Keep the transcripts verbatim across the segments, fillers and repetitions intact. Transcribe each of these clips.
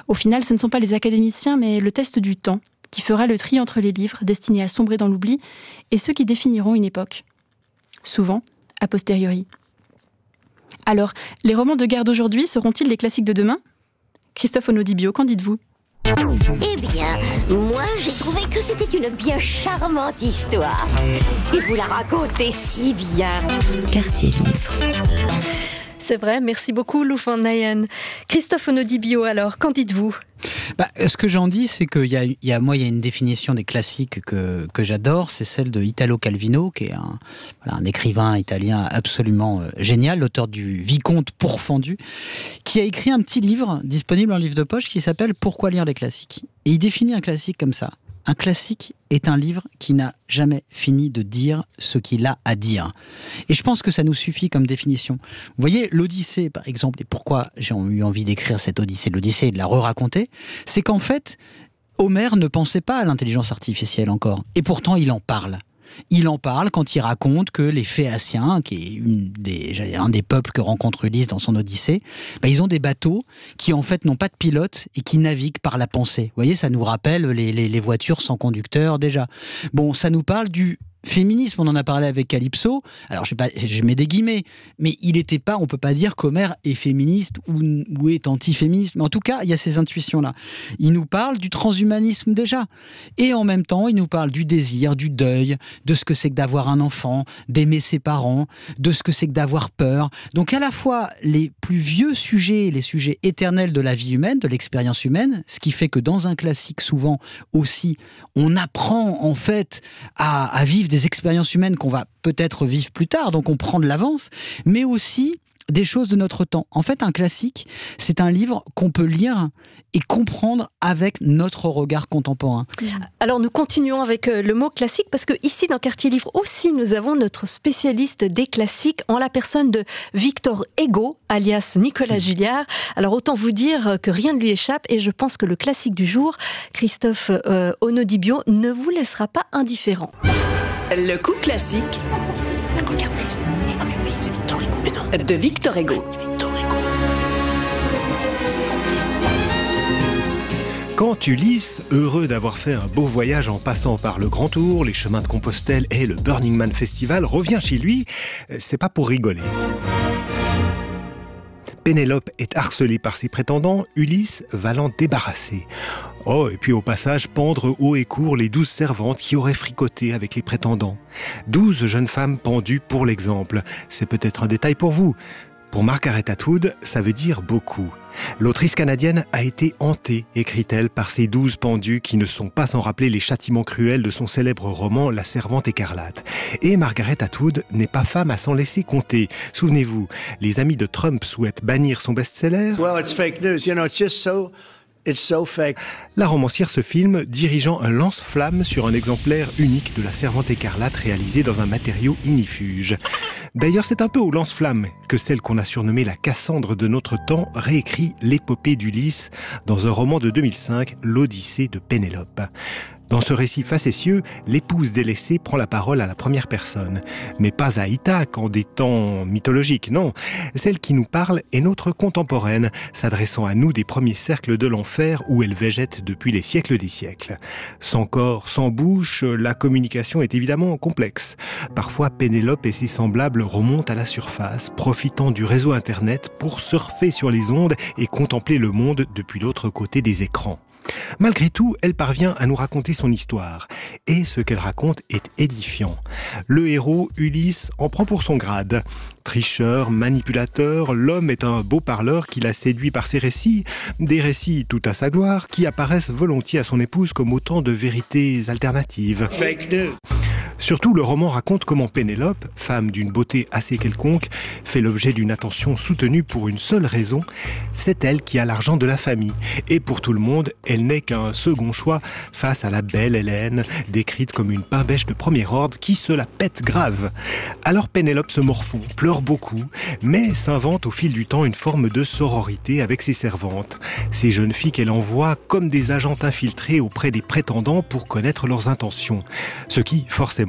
Au final, ce ne sont pas les académiciens, mais le test du temps qui fera le tri entre les livres destinés à sombrer dans l'oubli et ceux qui définiront une époque. Souvent, a posteriori. Alors, les romans de guerre d'aujourd'hui seront-ils les classiques de demain ? Christophe Onodibio, qu'en dites-vous ? Eh bien, moi j'ai trouvé que c'était une bien charmante histoire. Et vous la racontez si bien. Quartier Livre. C'est vrai, merci beaucoup Lou van Nijen. Christophe Onodibio, alors, qu'en dites-vous ? Bah, ce que j'en dis, c'est qu'il y a, il y a, moi, il y a une définition des classiques que, que j'adore, c'est celle de Italo Calvino, qui est un, voilà, un écrivain italien absolument euh, génial, l'auteur du Vicomte pourfendu, qui a écrit un petit livre, disponible en livre de poche, qui s'appelle « Pourquoi lire les classiques ?» Et il définit un classique comme ça. Un classique est un livre qui n'a jamais fini de dire ce qu'il a à dire. Et je pense que ça nous suffit comme définition. Vous voyez, l'Odyssée, par exemple, et pourquoi j'ai eu envie d'écrire cette Odyssée de l'Odyssée et de la re-raconter, c'est qu'en fait, Homère ne pensait pas à l'intelligence artificielle encore. Et pourtant, il en parle. Il en parle quand il raconte que les Phéaciens, qui est une des, un des peuples que rencontre Ulysse dans son Odyssée, bah ils ont des bateaux qui en fait n'ont pas de pilote et qui naviguent par la pensée. Vous voyez, ça nous rappelle les, les, les voitures sans conducteur déjà. Bon, ça nous parle du féminisme, on en a parlé avec Calypso. Alors, je, sais pas, je mets des guillemets, mais il n'était pas, on peut pas dire qu'Homère est féministe ou, ou est anti-féministe. Mais en tout cas, il y a ces intuitions-là. Il nous parle du transhumanisme déjà. Et en même temps, il nous parle du désir, du deuil, de ce que c'est que d'avoir un enfant, d'aimer ses parents, de ce que c'est que d'avoir peur. Donc, à la fois, les plus vieux sujets, les sujets éternels de la vie humaine, de l'expérience humaine, ce qui fait que dans un classique, souvent aussi, on apprend en fait à, à vivre des expériences humaines qu'on va peut-être vivre plus tard, donc on prend de l'avance, mais aussi des choses de notre temps. En fait, un classique, c'est un livre qu'on peut lire et comprendre avec notre regard contemporain. Alors, nous continuons avec le mot classique, parce que ici, dans Quartier Livre aussi, nous avons notre spécialiste des classiques en la personne de Victor Hugo, alias Nicolas Julliard. Alors, autant vous dire que rien ne lui échappe, et je pense que le classique du jour, Christophe euh, Onodibio, ne vous laissera pas indifférent. Le coup classique de Victor Hugo. Quand Ulysse, heureux d'avoir fait un beau voyage en passant par le Grand Tour, les chemins de Compostelle et le Burning Man Festival, revient chez lui, c'est pas pour rigoler. Pénélope est harcelée par ses prétendants, Ulysse va l'en débarrasser. Oh, et puis au passage, pendre haut et court les douze servantes qui auraient fricoté avec les prétendants. Douze jeunes femmes pendues pour l'exemple. C'est peut-être un détail pour vous. Pour Margaret Atwood, ça veut dire beaucoup. L'autrice canadienne a été hantée, écrit-elle, par ces douze pendus qui ne sont pas sans rappeler les châtiments cruels de son célèbre roman La Servante écarlate. Et Margaret Atwood n'est pas femme à s'en laisser compter. Souvenez-vous, les amis de Trump souhaitent bannir son best-seller. Well, it's fake news. You know, it's just so... It's so fake. La romancière se filme dirigeant un lance-flamme sur un exemplaire unique de La Servante écarlate réalisé dans un matériau ignifuge. D'ailleurs, c'est un peu au lance-flamme que celle qu'on a surnommée la Cassandre de notre temps réécrit l'épopée d'Ulysse dans un roman de deux mille cinq, L'Odyssée de Pénélope. Dans ce récit facétieux, l'épouse délaissée prend la parole à la première personne. Mais pas à Ithaque en des temps mythologiques, non. Celle qui nous parle est notre contemporaine, s'adressant à nous des premiers cercles de l'enfer où elle végète depuis les siècles des siècles. Sans corps, sans bouche, la communication est évidemment complexe. Parfois, Pénélope et ses semblables remontent à la surface, profitant du réseau Internet pour surfer sur les ondes et contempler le monde depuis l'autre côté des écrans. Malgré tout, elle parvient à nous raconter son histoire. Et ce qu'elle raconte est édifiant. Le héros, Ulysse, en prend pour son grade. Tricheur, manipulateur, l'homme est un beau parleur qui l'a séduit par ses récits, des récits tout à sa gloire, qui apparaissent volontiers à son épouse comme autant de vérités alternatives. Fake news. Surtout, le roman raconte comment Pénélope, femme d'une beauté assez quelconque, fait l'objet d'une attention soutenue pour une seule raison, c'est elle qui a l'argent de la famille. Et pour tout le monde, elle n'est qu'un second choix face à la belle Hélène, décrite comme une pain-bêche de premier ordre qui se la pète grave. Alors Pénélope se morfond, pleure beaucoup, mais s'invente au fil du temps une forme de sororité avec ses servantes. Ces jeunes filles qu'elle envoie comme des agents infiltrés auprès des prétendants pour connaître leurs intentions. Ce qui, forcément,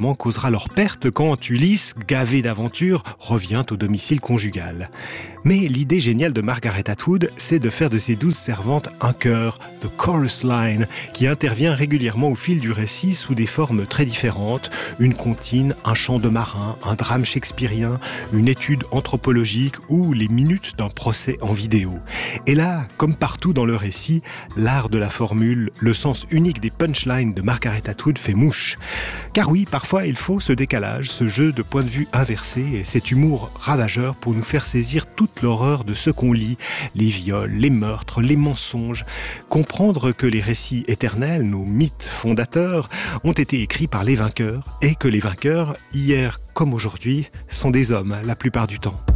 évidemment causera leur perte quand Ulysse, gavé d'aventures, revient au domicile conjugal. Mais l'idée géniale de Margaret Atwood, c'est de faire de ses douze servantes un chœur, the chorus line, qui intervient régulièrement au fil du récit sous des formes très différentes, une comptine, un chant de marin, un drame shakespearien, une étude anthropologique ou les minutes d'un procès en vidéo. Et là, comme partout dans le récit, l'art de la formule, le sens unique des punchlines de Margaret Atwood fait mouche. Car oui, parfois il faut ce décalage, ce jeu de point de vue inversé et cet humour ravageur pour nous faire saisir toute l'horreur de ce qu'on lit, les viols, les meurtres, les mensonges, comprendre que les récits éternels, nos mythes fondateurs, ont été écrits par les vainqueurs et que les vainqueurs, hier comme aujourd'hui, sont des hommes la plupart du temps.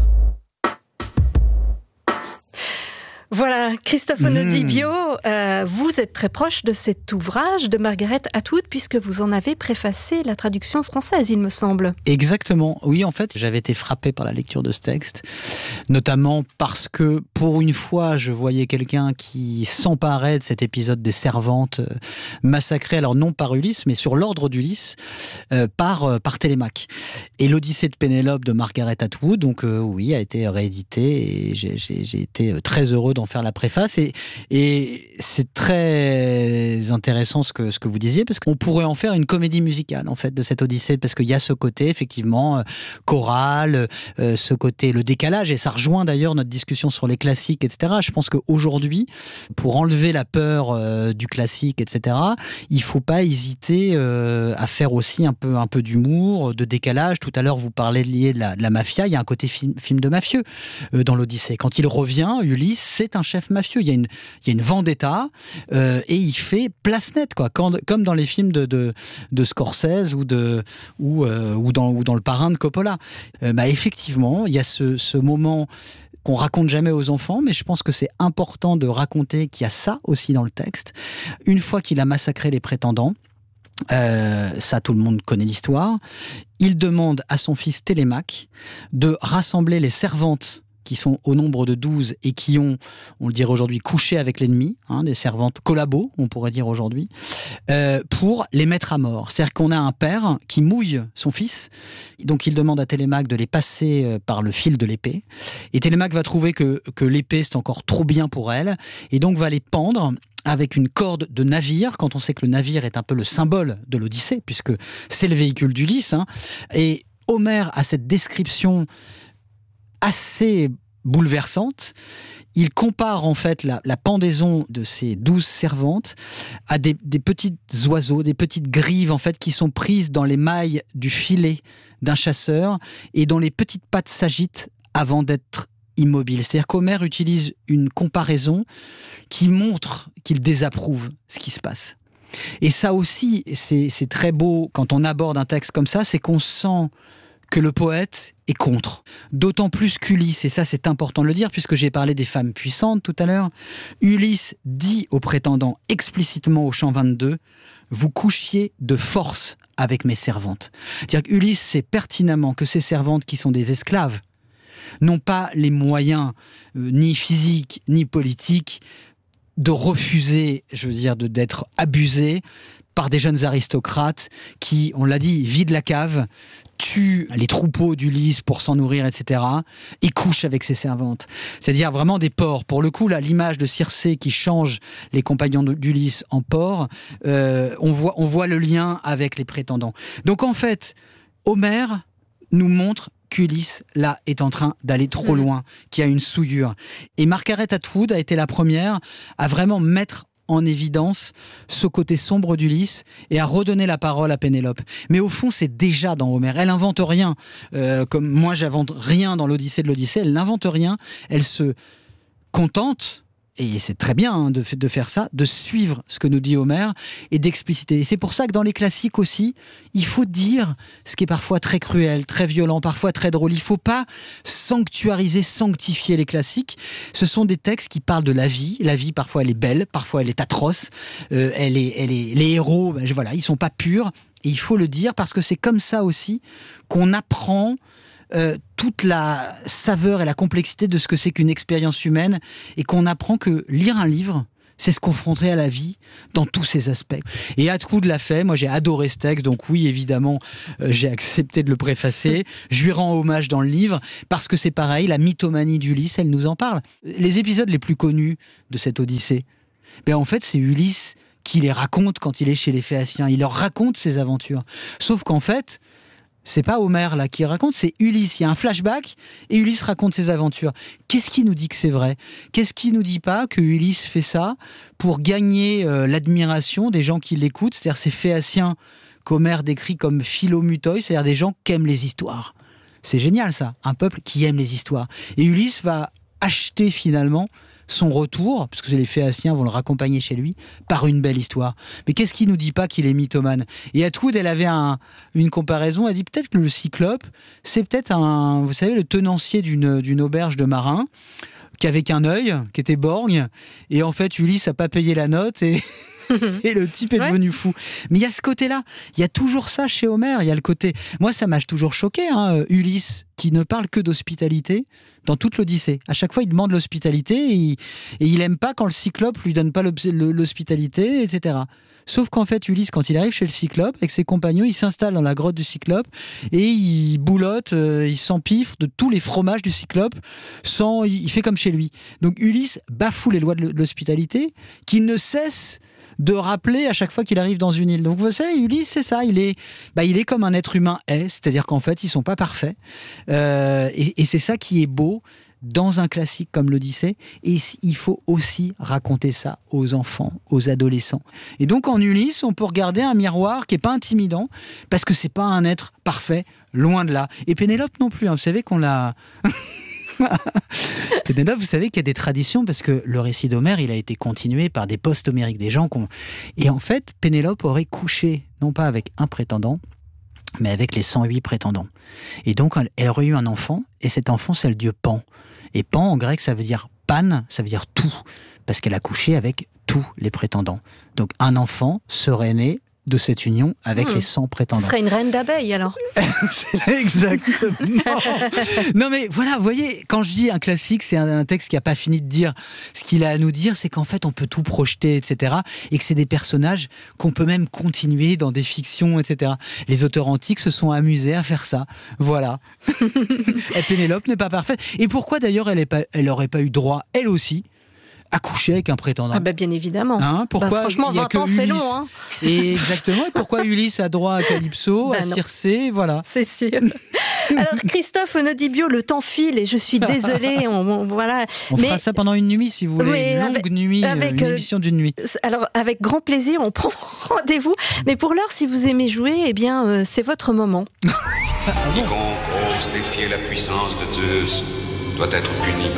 Voilà, Christophe Onodibio, euh, vous êtes très proche de cet ouvrage de Margaret Atwood puisque vous en avez préfacé la traduction française, il me semble. Exactement. Oui, en fait, j'avais été frappé par la lecture de ce texte, notamment parce que, pour une fois, je voyais quelqu'un qui s'emparait de cet épisode des servantes massacrées, alors non par Ulysse, mais sur l'ordre d'Ulysse, euh, par, euh, par Télémaque. Et l'Odyssée de Pénélope de Margaret Atwood, donc euh, oui, a été réédité et j'ai, j'ai, j'ai été très heureux d'en faire la préface et, et c'est très intéressant ce que, ce que vous disiez parce qu'on pourrait en faire une comédie musicale en fait de cette Odyssée parce qu'il y a ce côté effectivement euh, choral, euh, ce côté le décalage et ça rejoint d'ailleurs notre discussion sur les classiques et cetera. Je pense qu'aujourd'hui pour enlever la peur euh, du classique et cetera il faut pas hésiter euh, à faire aussi un peu, un peu d'humour, de décalage. Tout à l'heure vous parliez de la, de la mafia, il y a un côté film, film de mafieux euh, dans l'Odyssée. Quand il revient, Ulysse c'est un chef mafieux. Il y a une, il y a une vendetta euh, et il fait place nette, quoi. Quand, comme dans les films de, de, de Scorsese ou, de, ou, euh, ou, dans, ou dans Le Parrain de Coppola. Euh, bah, effectivement, il y a ce, ce moment qu'on raconte jamais aux enfants, mais je pense que c'est important de raconter qu'il y a ça aussi dans le texte. Une fois qu'il a massacré les prétendants, Euh, ça tout le monde connaît l'histoire, il demande à son fils Télémaque de rassembler les servantes qui sont au nombre de douze et qui ont, on le dirait aujourd'hui, couché avec l'ennemi, hein, des servantes collabos, on pourrait dire aujourd'hui, euh, pour les mettre à mort. C'est-à-dire qu'on a un père qui mouille son fils, donc il demande à Télémaque de les passer par le fil de l'épée, et Télémaque va trouver que, que l'épée c'est encore trop bien pour elle, et donc va les pendre avec une corde de navire, quand on sait que le navire est un peu le symbole de l'Odyssée, puisque c'est le véhicule d'Ulysse, hein, et Homère a cette description assez bouleversante. Il compare en fait la, la pendaison de ces douze servantes à des, des petits oiseaux, des petites grives en fait qui sont prises dans les mailles du filet d'un chasseur et dont les petites pattes s'agitent avant d'être immobiles. C'est-à-dire qu'Homère utilise une comparaison qui montre qu'il désapprouve ce qui se passe. Et ça aussi, c'est, c'est très beau quand on aborde un texte comme ça, c'est qu'on sent que le poète est contre. D'autant plus qu'Ulysse, et ça c'est important de le dire, puisque j'ai parlé des femmes puissantes tout à l'heure, Ulysse dit aux prétendants explicitement au chant vingt-deux « Vous couchiez de force avec mes servantes ». C'est-à-dire qu'Ulysse sait pertinemment que ces servantes qui sont des esclaves n'ont pas les moyens, euh, ni physiques, ni politiques, de refuser, je veux dire, de, d'être abusées par des jeunes aristocrates qui, on l'a dit, vident la cave, tuent les troupeaux d'Ulysse pour s'en nourrir, et cetera, et couchent avec ses servantes. C'est-à-dire vraiment des porcs. Pour le coup, là, l'image de Circé qui change les compagnons d'Ulysse en porcs, euh, on voit, on voit le lien avec les prétendants. Donc en fait, Homère nous montre qu'Ulysse, là, est en train d'aller trop loin, qu'il y a une souillure. Et Margaret Atwood a été la première à vraiment mettre en évidence ce côté sombre d'Ulysse et à redonner la parole à Pénélope. Mais au fond, c'est déjà dans Homère. Elle n'invente rien. Euh, comme moi, j'invente rien dans l'Odyssée de l'Odyssée. Elle n'invente rien. Elle se contente, et c'est très bien hein, de, de faire ça, de suivre ce que nous dit Homère et d'expliciter. Et c'est pour ça que dans les classiques aussi, il faut dire ce qui est parfois très cruel, très violent, parfois très drôle. Il ne faut pas sanctuariser, sanctifier les classiques. Ce sont des textes qui parlent de la vie. La vie, parfois, elle est belle, parfois, elle est atroce. Euh, elle est, elle est, les héros, ben, voilà, ils ne sont pas purs. Et il faut le dire parce que c'est comme ça aussi qu'on apprend Euh, toute la saveur et la complexité de ce que c'est qu'une expérience humaine et qu'on apprend que lire un livre, c'est se confronter à la vie dans tous ses aspects. Et Atwood l'a fait, moi j'ai adoré ce texte, donc oui, évidemment, euh, j'ai accepté de le préfacer. Je lui rends hommage dans le livre, parce que c'est pareil, la mythomanie d'Ulysse, elle nous en parle. Les épisodes les plus connus de cette Odyssée, ben en fait, c'est Ulysse qui les raconte quand il est chez les Phéaciens. Il leur raconte ses aventures. Sauf qu'en fait, c'est pas Homère là qui raconte, c'est Ulysse. Il y a un flashback et Ulysse raconte ses aventures. Qu'est-ce qui nous dit que c'est vrai ? Qu'est-ce qui nous dit pas que Ulysse fait ça pour gagner euh, l'admiration des gens qui l'écoutent, c'est-à-dire ces Phéaciens qu'Homère décrit comme philomutoi, c'est-à-dire des gens qui aiment les histoires. C'est génial ça, un peuple qui aime les histoires. Et Ulysse va acheter finalement son retour, parce que les Phéaciens vont le raccompagner chez lui, par une belle histoire. Mais qu'est-ce qui nous dit pas qu'il est mythomane ? Et Atwood, elle avait un, une comparaison, elle dit peut-être que le Cyclope, c'est peut-être un, vous savez, le tenancier d'une, d'une auberge de marins, qui avait qu'un œil, qui était borgne, et en fait Ulysse n'a pas payé la note, et... et le type est devenu ouais. fou. Mais il y a ce côté-là, il y a toujours ça chez Homère, il y a le côté... Moi, ça m'a toujours choqué, hein, Ulysse, qui ne parle que d'hospitalité dans toute l'Odyssée. À chaque fois, il demande l'hospitalité, et il, et il aime pas quand le Cyclope lui donne pas l'hospitalité, et cetera. Sauf qu'en fait, Ulysse, quand il arrive chez le Cyclope, avec ses compagnons, il s'installe dans la grotte du Cyclope et il boulotte, euh, il s'empiffre de tous les fromages du Cyclope, sans, il fait comme chez lui. Donc Ulysse bafoue les lois de l'hospitalité, qu'il ne cesse de rappeler à chaque fois qu'il arrive dans une île. Donc vous savez, Ulysse, c'est ça, il est, bah, il est comme un être humain est, c'est-à-dire qu'en fait, ils sont pas parfaits. Euh, et, et c'est ça qui est beau dans un classique comme l'Odyssée, et il faut aussi raconter ça aux enfants, aux adolescents. Et donc en Ulysse, on peut regarder un miroir qui est pas intimidant, parce que c'est pas un être parfait, loin de là. Et Pénélope non plus, hein. Vous savez qu'on l'a... Pénélope, vous savez qu'il y a des traditions, parce que le récit d'Homère, il a été continué par des post-homériques, des gens qu'on... Et en fait, Pénélope aurait couché, non pas avec un prétendant, mais avec les cent huit prétendants. Et donc, elle aurait eu un enfant, et cet enfant, c'est le dieu Pan. Et Pan, en grec, ça veut dire pan, ça veut dire tout, parce qu'elle a couché avec tous les prétendants. Donc, un enfant serait né de cette union avec mmh. les cent prétendants. Ce serait une reine d'abeilles, alors. C'est exactement. Non, mais voilà, vous voyez, quand je dis un classique, c'est un, un texte qui n'a pas fini de dire ce qu'il a à nous dire, c'est qu'en fait, on peut tout projeter, et cetera. Et que c'est des personnages qu'on peut même continuer dans des fictions, et cetera. Les auteurs antiques se sont amusés à faire ça. Voilà. Et Pénélope n'est pas parfaite. Et pourquoi, d'ailleurs, elle n'aurait pas, pas eu droit, elle aussi, à coucher avec un prétendant. Ah bah bien évidemment. Hein, pourquoi bah franchement, vingt ans, c'est long. Hein. Et exactement. Et pourquoi Ulysse a droit à Calypso, bah à Circé, voilà. C'est sûr. Alors Christophe Onodibio, le temps file et je suis désolée. On, on, voilà. on fera Mais, ça pendant une nuit si vous voulez. Oui, une longue avec, nuit, avec, une émission d'une nuit. Alors avec grand plaisir, on prend rendez-vous. Mais pour l'heure, si vous aimez jouer, eh bien euh, c'est votre moment. Quiconque ose défier la puissance de Zeus doit être puni.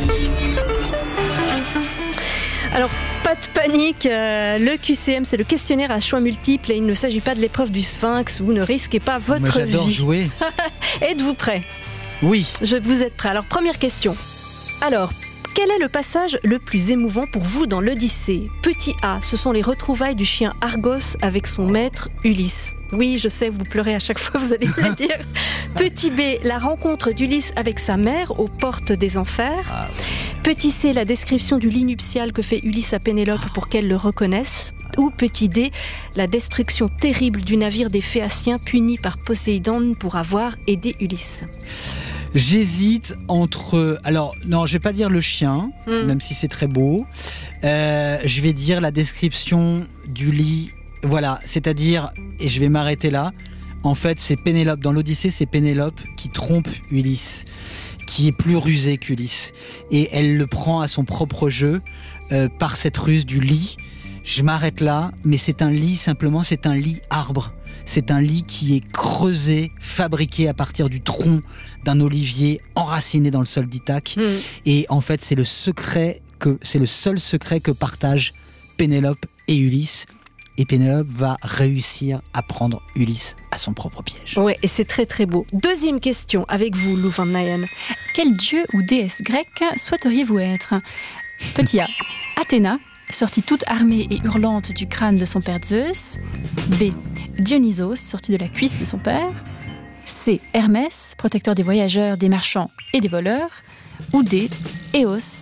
Alors, pas de panique, euh, le Q C M, c'est le questionnaire à choix multiples et il ne s'agit pas de l'épreuve du Sphinx, vous ne risquez pas votre Moi, j'adore vie. Jouer. Êtes-vous prêts ? Oui. Je vous êtes prêts. Alors, première question. Alors, quel est le passage le plus émouvant pour vous dans l'Odyssée ? Petit A, ce sont les retrouvailles du chien Argos avec son maître Ulysse. Oui, je sais, vous pleurez à chaque fois, vous allez me le dire. Petit B, la rencontre d'Ulysse avec sa mère aux portes des enfers. Ah, oui. Petit C, la description du lit nuptial que fait Ulysse à Pénélope pour qu'elle le reconnaisse. Ou petit D, la destruction terrible du navire des Phéaciens puni par Poséidon pour avoir aidé Ulysse. J'hésite entre... Alors, non, je vais pas dire le chien, mmh. même si c'est très beau. Euh, je vais dire la description du lit. Voilà, c'est-à-dire, et je vais m'arrêter là, en fait, c'est Pénélope. Dans l'Odyssée, c'est Pénélope qui trompe Ulysse, qui est plus rusée qu'Ulysse. Et elle le prend à son propre jeu euh, par cette ruse du lit. Je m'arrête là, mais c'est un lit, simplement, c'est un lit arbre. C'est un lit qui est creusé, fabriqué à partir du tronc d'un olivier enraciné dans le sol d'Ithaque. Mmh. Et en fait, c'est le secret que, c'est le seul secret que partagent Pénélope et Ulysse. Et Pénélope va réussir à prendre Ulysse à son propre piège. Ouais, et c'est très très beau. Deuxième question avec vous, Lou van Nayen. Quel dieu ou déesse grecque souhaiteriez-vous être ? Petit A, Athéna, sortie toute armée et hurlante du crâne de son père Zeus. B, Dionysos, sorti de la cuisse de son père. C, Hermès, protecteur des voyageurs, des marchands et des voleurs. Ou D, Éos,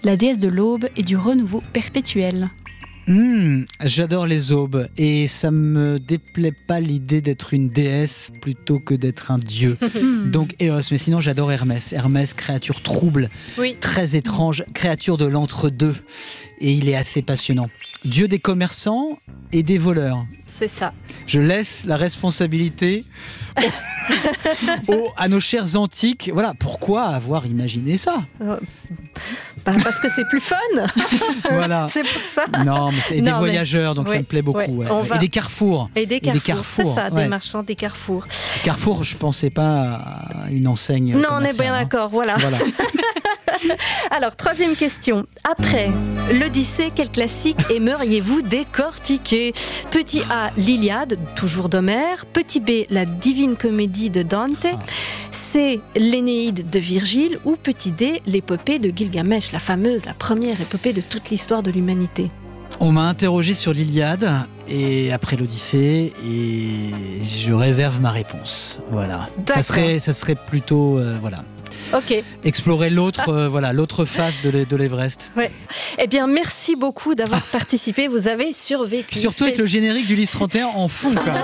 la déesse de l'aube et du renouveau perpétuel. Mmh, j'adore les aubes et ça me déplaît pas l'idée d'être une déesse plutôt que d'être un dieu. Donc Eos, mais sinon j'adore Hermès. Hermès, créature trouble, Oui. très étrange, créature de l'entre-deux. Et il est assez passionnant. Dieu des commerçants et des voleurs. C'est ça. Je laisse la responsabilité aux, aux- à nos chers antiques. Voilà, pourquoi avoir imaginé ça? Euh, bah, parce que c'est plus fun. Voilà. C'est pour ça. Non, mais c'est et des Non, mais- voyageurs, donc ça ouais, me plaît beaucoup. ouais. ouais. On va- Et des carrefours. Et des Et des carrefours. carrefours, C'est ça, ouais. des marchands, des carrefours. Carrefour, je pensais pas à une enseigne. Non, on est commerciale, bien hein. d'accord, voilà. Voilà. Alors, troisième question. Après l'Odyssée, quel classique aimeriez-vous décortiquer? Petit A, l'Iliade, toujours d'Homère. Petit B, la Divine Comédie de Dante. Ah. C, l'Énéide de Virgile. Ou petit D, l'épopée de Gilgamesh, la fameuse, la première épopée de toute l'histoire de l'humanité. On m'a interrogé sur l'Iliade et après l'Odyssée et je réserve ma réponse. Voilà. Ça D'accord. serait, ça serait plutôt, euh, voilà, Ok. explorer l'autre, euh, voilà, l'autre face de l'E- de l'Everest. Eh bien, merci beaucoup d'avoir participé. Vous avez survécu. Surtout avec le générique du Lys trente et un en fond, quoi.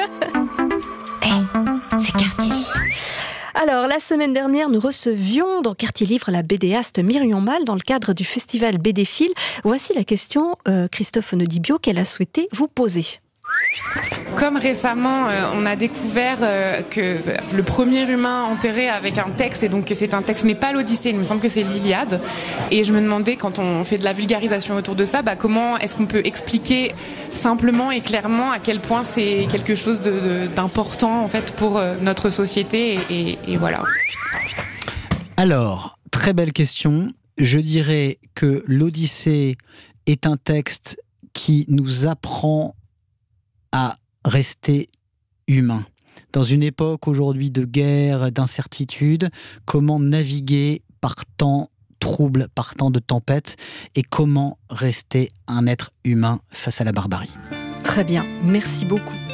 C'est Quartier. Alors, la semaine dernière, nous recevions dans Quartier Livre la bédéaste Myrion Mal dans le cadre du festival B D Phil. Voici la question, euh, Christophe Onodibio, qu'elle a souhaité vous poser. Comme récemment, euh, on a découvert euh, que le premier humain enterré avec un texte, et donc que c'est un texte, n'est pas l'Odyssée, il me semble que c'est l'Iliade. Et je me demandais, quand on fait de la vulgarisation autour de ça, bah, comment est-ce qu'on peut expliquer simplement et clairement à quel point c'est quelque chose de, de, d'important en fait pour euh, notre société, et, et, et voilà. Alors, très belle question. Je dirais que l'Odyssée est un texte qui nous apprend à rester humain. Dans une époque aujourd'hui de guerre, d'incertitude, comment naviguer par temps trouble, par temps de tempête, et comment rester un être humain face à la barbarie. Très bien, merci beaucoup.